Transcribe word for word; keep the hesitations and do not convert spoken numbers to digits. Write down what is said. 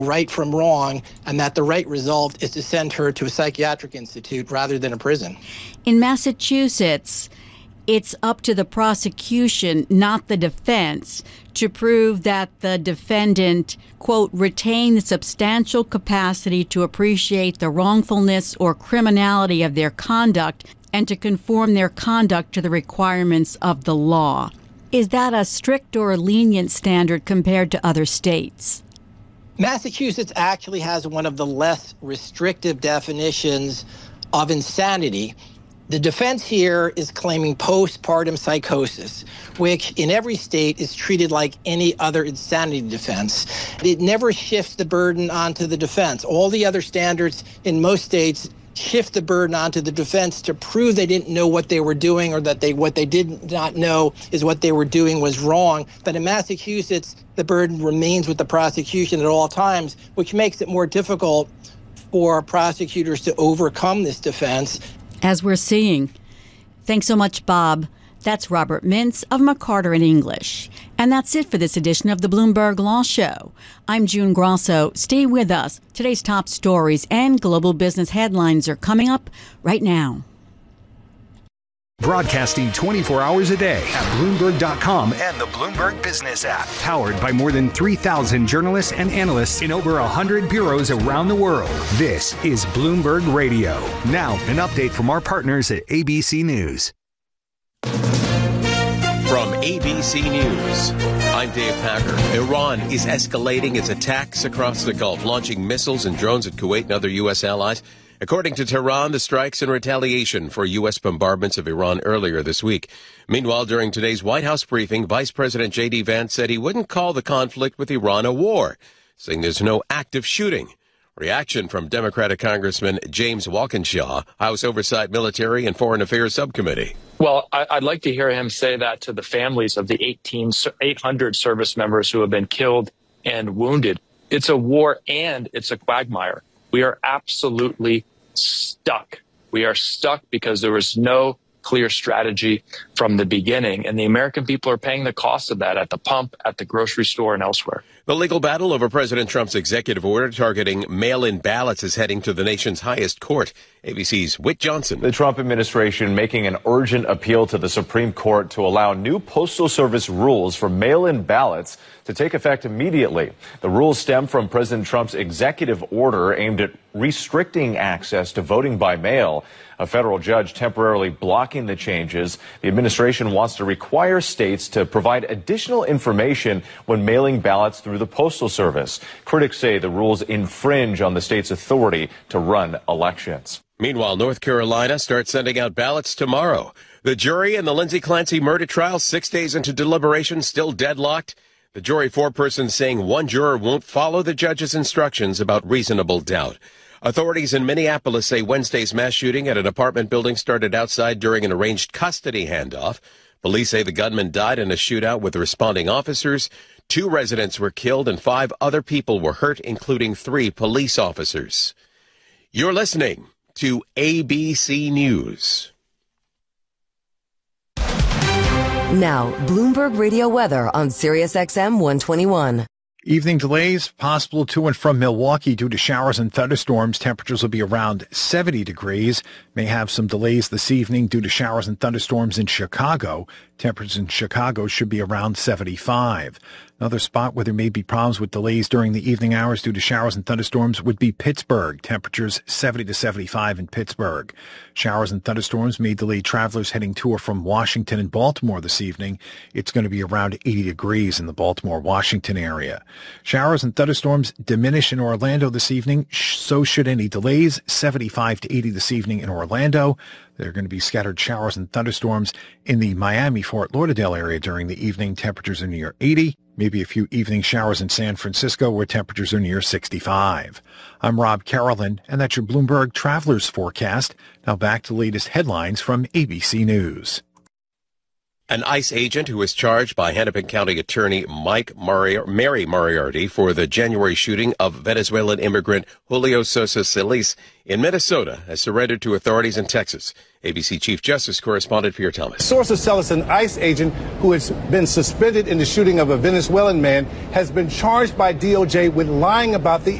right from wrong, and that the right result is to send her to a psychiatric institute rather than a prison. In Massachusetts, it's up to the prosecution, not the defense, to prove that the defendant, quote, retained substantial capacity to appreciate the wrongfulness or criminality of their conduct and to conform their conduct to the requirements of the law. Is that a strict or a lenient standard compared to other states? Massachusetts actually has one of the less restrictive definitions of insanity. The defense here is claiming postpartum psychosis, which in every state is treated like any other insanity defense. It never shifts the burden onto the defense. All the other standards in most states shift the burden onto the defense to prove they didn't know what they were doing, or that they what they did not know is what they were doing was wrong. But in Massachusetts, the burden remains with the prosecution at all times, which makes it more difficult for prosecutors to overcome this defense. As we're seeing. Thanks so much, Bob. That's Robert Mintz of McCarter and English. And that's it for this edition of the Bloomberg Law Show. I'm June Grosso. Stay with us. Today's top stories and global business headlines are coming up right now. Broadcasting twenty-four hours a day at Bloomberg dot com and the Bloomberg Business app. Powered by more than three thousand journalists and analysts in over one hundred bureaus around the world. This is Bloomberg Radio. Now, an update from our partners at A B C News. From A B C News, I'm Dave Packer. Iran is escalating its attacks across the Gulf, launching missiles and drones at Kuwait and other U S allies. According to Tehran, the strikes in retaliation for U S bombardments of Iran earlier this week. Meanwhile, during today's White House briefing, Vice President J D Vance said he wouldn't call the conflict with Iran a war, saying there's no active shooting. Reaction from Democratic Congressman James Walkinshaw, House Oversight, Military, and Foreign Affairs Subcommittee. Well, I'd like to hear him say that to the families of the eighteen, eight hundred service members who have been killed and wounded. It's a war and it's a quagmire. We are absolutely stuck. We are stuck because there was no clear strategy from the beginning, and the American people are paying the cost of that at the pump, at the grocery store, and elsewhere. The legal battle over President Trump's executive order targeting mail-in ballots is heading to the nation's highest court. A B C's Whit Johnson. The Trump administration making an urgent appeal to the Supreme Court to allow new Postal Service rules for mail-in ballots to take effect immediately. The rules stem from President Trump's executive order aimed at restricting access to voting by mail. A federal judge temporarily blocking the changes. The administration wants to require states to provide additional information when mailing ballots through the Postal Service. Critics say the rules infringe on the state's authority to run elections. Meanwhile, North Carolina starts sending out ballots tomorrow. The jury in the Lindsay Clancy murder trial, six days into deliberation, still deadlocked. The jury foreperson saying one juror won't follow the judge's instructions about reasonable doubt. Authorities in Minneapolis say Wednesday's mass shooting at an apartment building started outside during an arranged custody handoff. Police say the gunman died in a shootout with responding officers. Two residents were killed and five other people were hurt, including three police officers. You're listening to A B C News. Now, Bloomberg Radio weather on Sirius X M one twenty-one. Evening delays possible to and from Milwaukee due to showers and thunderstorms. Temperatures will be around seventy degrees. May have some delays this evening due to showers and thunderstorms in Chicago. Temperatures in Chicago should be around seventy-five. Another spot where there may be problems with delays during the evening hours due to showers and thunderstorms would be Pittsburgh. Temperatures seventy to seventy-five in Pittsburgh. Showers and thunderstorms may delay travelers heading to or from Washington and Baltimore this evening. It's going to be around eighty degrees in the Baltimore-Washington area. Showers and thunderstorms diminish in Orlando this evening. So should any delays. seventy-five to eighty this evening in Orlando. There are going to be scattered showers and thunderstorms in the Miami-Fort Lauderdale area during the evening. Temperatures are near eighty. Maybe a few evening showers in San Francisco where temperatures are near sixty-five. I'm Rob Carolyn, and that's your Bloomberg Travelers Forecast. Now back to the latest headlines from A B C News. An ICE agent who was charged by Hennepin County Attorney Mike Mari- Mary Moriarty for the January shooting of Venezuelan immigrant Julio Sosa Solis in Minnesota has surrendered to authorities in Texas. A B C Chief Justice correspondent Pierre Thomas. Sources tell us an ICE agent who has been suspended in the shooting of a Venezuelan man has been charged by D O J with lying about the